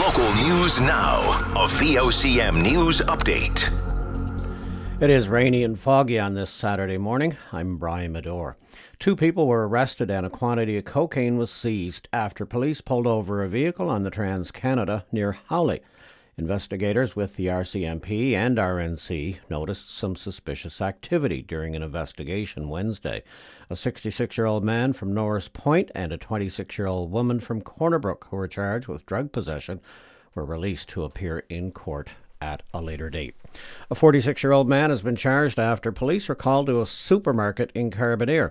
Local news now. A VOCM news update. It is rainy and foggy on this Saturday morning. I'm Brian Medore. 2 people were arrested and a quantity of cocaine was seized after police pulled over a vehicle on the Trans-Canada near Howley. Investigators with the RCMP and RNC noticed some suspicious activity during an investigation Wednesday. A 66-year-old man from Norris Point and a 26-year-old woman from Corner Brook, who were charged with drug possession, were released to appear in court at a later date. A 46-year-old man has been charged after police were called to a supermarket in Carbonear.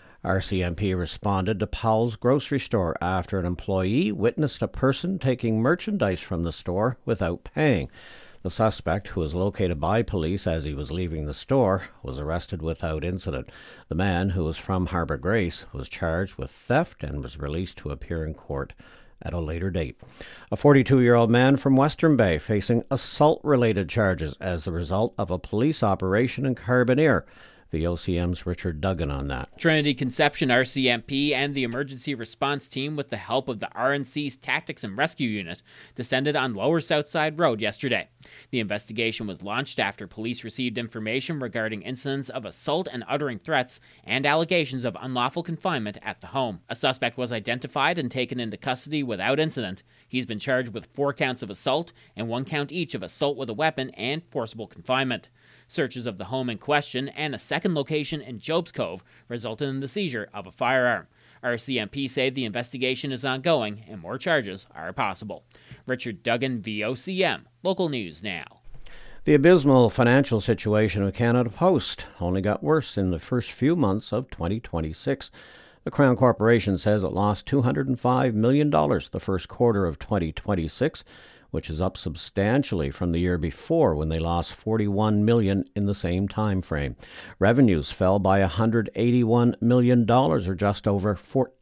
RCMP responded to Powell's grocery store after an employee witnessed a person taking merchandise from the store without paying. The suspect, who was located by police as he was leaving the store, was arrested without incident. The man, who was from Harbour Grace, was charged with theft and was released to appear in court at a later date. A 42-year-old man from Western Bay facing assault-related charges as a result of a police operation in Carbonear. VOCM's Richard Duggan on that. Trinity Conception RCMP and the emergency response team, with the help of the RNC's Tactics and Rescue Unit, descended on Lower Southside Road yesterday. The investigation was launched after police received information regarding incidents of assault and uttering threats and allegations of unlawful confinement at the home. A suspect was identified and taken into custody without incident. He's been charged with 4 counts of assault and 1 count each of assault with a weapon and forcible confinement. Searches of the home in question and a second location in Job's Cove resulted in the seizure of a firearm. RCMP say the investigation is ongoing and more charges are possible. Richard Duggan, VOCM, Local News Now. The abysmal financial situation of Canada Post only got worse in the first few months of 2026. The Crown Corporation says it lost $205 million the first quarter of 2026, which is up substantially from the year before, when they lost $41 million in the same time frame. Revenues fell by $181 million, or just over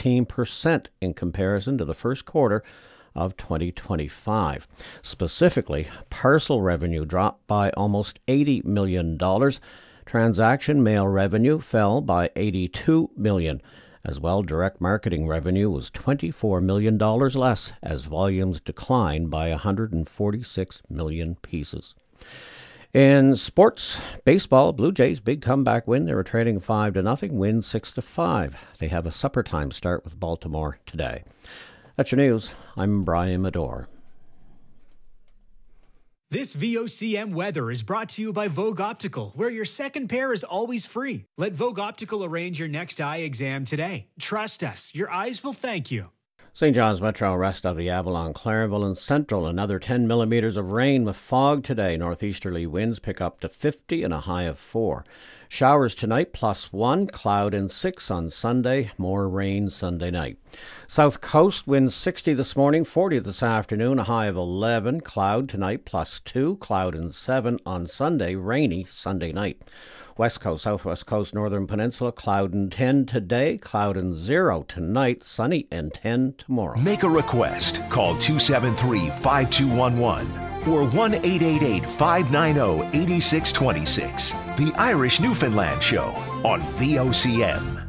14% in comparison to the first quarter of 2025. Specifically, parcel revenue dropped by almost $80 million. Transaction mail revenue fell by $82 million. As well, direct marketing revenue was $24 million less, as volumes declined by 146 million pieces. In sports, baseball, Blue Jays big comeback win. They were trailing 5-0, win 6-5. They have a supper time start with Baltimore today. That's your news. I'm Brian Medore. This VOCM weather is brought to you by Vogue Optical, where your second pair is always free. Let Vogue Optical arrange your next eye exam today. Trust us, your eyes will thank you. St. John's Metro, rest of the Avalon, Clarenville, and Central. Another 10 millimeters of rain with fog today. Northeasterly winds pick up to 50 and a high of 4. Showers tonight, +1, cloud and 6 on Sunday, more rain Sunday night. South Coast, winds 60 this morning, 40 this afternoon, a high of 11, cloud tonight, +2, cloud and 7 on Sunday, rainy Sunday night. West Coast, Southwest Coast, Northern Peninsula, cloud and 10 today, cloud and 0 tonight, sunny and 10 tomorrow. Make a request. Call 273-5211 or 1-888-590-8626. The Irish Newfoundland Show on VOCM.